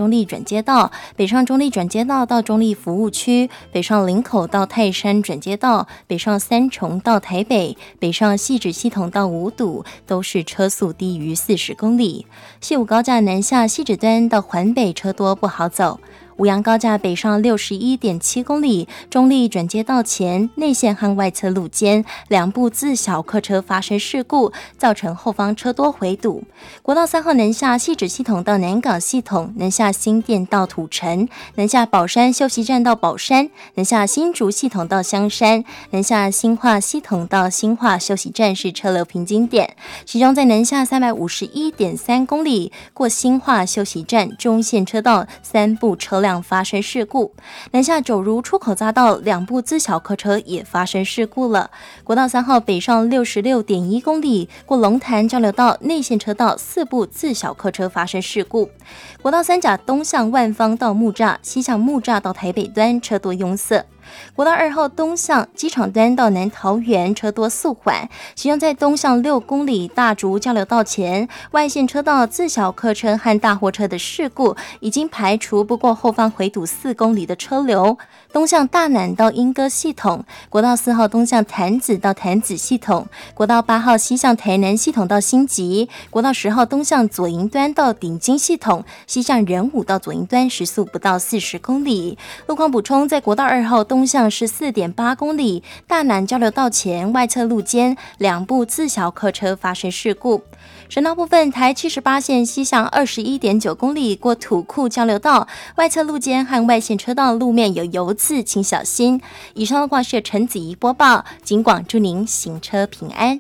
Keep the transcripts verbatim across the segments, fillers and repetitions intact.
中立转接道，北上中立转接道到中立服务区，北上林口到泰山转接道，北上三重到台北，北上汐止系统到五堵，都是车速低于四十公里。西武高架南下汐止端到环北车多不好走。五杨高架北上 六十一点七公里，中立转接道前内线和外侧路间两部自小客车发生事故，造成后方车多回堵。国道三号南下汐止系统到南港系统，南下新店到土城，南下宝山休息站到宝山，南下新竹系统到香山，南下新化系统到新化休息站是车流瓶颈点。其中在南下 三百五十一点三公里过新化休息站中线车道三部车辆发生事故，南下九如出口匝道两部自小客车也发生事故了。国道三号北上 六十六点一公里过龙潭交流道内线车道四部自小客车发生事故。国道三甲东向万芳到木栅，西向木栅到台北端车多拥塞。国道二号东向机场端到南桃园车多速缓，其中在东向六公里大竹交流道前外线车道自小客车和大货车的事故已经排除，不过后方回堵四公里的车流。东向大南到莺歌系统，国道四号东向潭子到潭子系统，国道八号西向台南系统到新集，国道十号东向左营端到顶金系统，西向仁武到左营端时速不到四十公里。路况补充，在国道二号东向是 四点八公里，大南交流道前外侧路间两部自小客车发生事故。省道部分，台七十八线西向 二十一点九公里过土库交流道，外侧路间和外线车道路面有油渍，请小心。以上的话是陈子怡播报，警广祝您行车平安。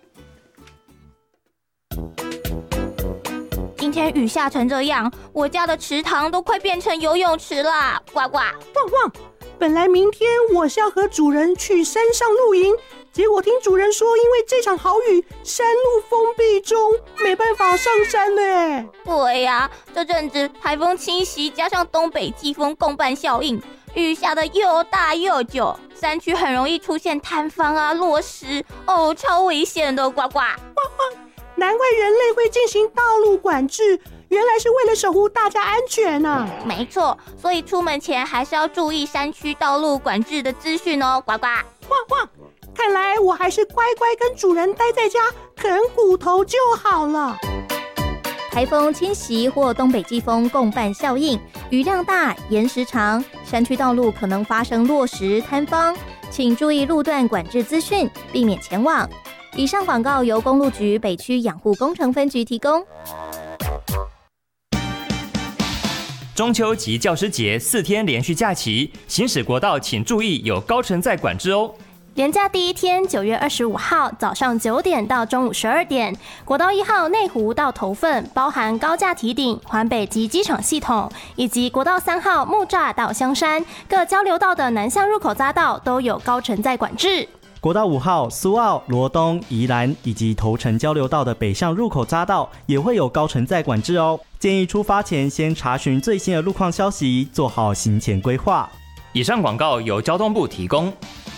今天雨下成这样，我家的池塘都快变成游泳池啦！呱呱汪汪！本来明天我是要和主人去山上露营，结果听主人说，因为这场好雨，山路封闭中，没办法上山呢。 对呀、啊，这阵子台风侵袭，加上东北季风共伴效应，雨下的又大又久，山区很容易出现坍方啊、落石，哦，超危险的！呱呱！ 汪汪！难怪人类会进行道路管制，原来是为了守护大家安全啊！ 没错，所以出门前还是要注意山区道路管制的资讯哦！呱呱！ 汪汪！看来我还是乖乖跟主人待在家啃骨头就好了。 台风侵袭或东北季风共伴效应，雨量大、延时长，山区道路可能发生落石、坍方，请注意路段管制资讯，避免前往。以上广告由公路局北区养护工程分局提供。 中秋及教师节四天连续假期，行驶国道请注意有高乘载管制哦。 连假第一天，九月二十五号早上九点到中午十二点，国道一号内湖到头份，包含高架堤顶、环北及机场系统，以及国道三号木栅到香山各交流道的南向入口匝道都有高乘载管制。 国道五号苏澳、罗东、宜兰以及头城交流道的北向入口匝道也会有高乘载管制哦。建议出发前先查询最新的路况消息，做好行前规划。 以上广告由交通部提供。